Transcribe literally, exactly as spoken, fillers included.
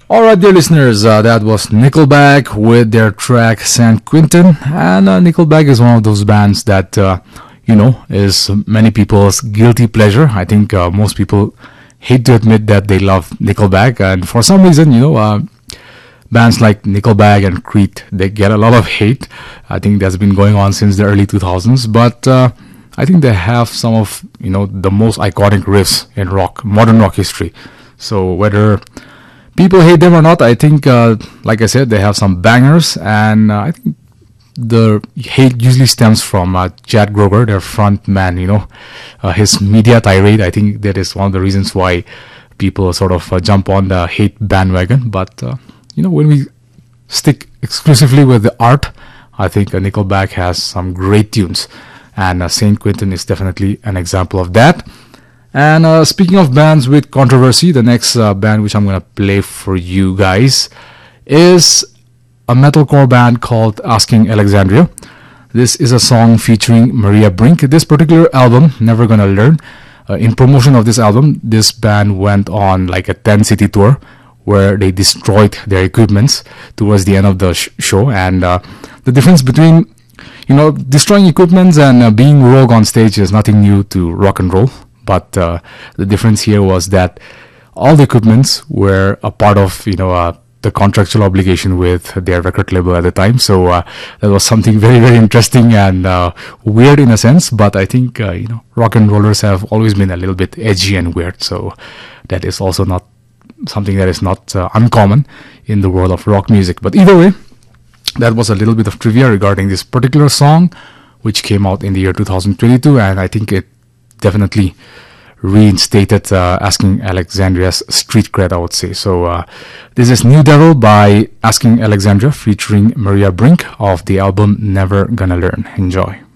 All right, dear listeners, uh, that was Nickelback with their track San Quentin. And uh, Nickelback is one of those bands that, uh, you know, is many people's guilty pleasure. I think uh, most people hate to admit that they love Nickelback. And for some reason, you know, uh, bands like Nickelback and Creed, they get a lot of hate. I think that's been going on since the early two thousands. But uh, I think they have some of, you know, the most iconic riffs in rock, modern rock history. So whether people hate them or not, I think, uh, like I said, they have some bangers, and uh, I think the hate usually stems from uh, Chad Kroeger, their front man, you know, uh, his media tirade. I think that is one of the reasons why people sort of uh, jump on the hate bandwagon. But, uh, you know, when we stick exclusively with the art, I think uh, Nickelback has some great tunes, and uh, Saint Quentin is definitely an example of that. And uh, speaking of bands with controversy, the next uh, band which I'm going to play for you guys is a metalcore band called Asking Alexandria. This is a song featuring Maria Brink. This particular album, Never Gonna Learn, uh, in promotion of this album, this band went on like a ten-city tour where they destroyed their equipments towards the end of the sh- show. And uh, the difference between, you know, destroying equipments and uh, being rogue on stage is nothing new to rock and roll. But uh, the difference here was that all the equipments were a part of, you know, uh, the contractual obligation with their record label at the time. So uh, that was something very, very interesting and uh, weird in a sense. But I think, uh, you know, rock and rollers have always been a little bit edgy and weird. So that is also not something that is not uh, uncommon in the world of rock music. But either way, that was a little bit of trivia regarding this particular song, which came out in the year two thousand twenty-two. And I think it definitely reinstated uh, Asking Alexandria's street cred, I would say. So uh, this is New Devil by Asking Alexandria featuring Maria Brink of the album Never Gonna Learn. Enjoy.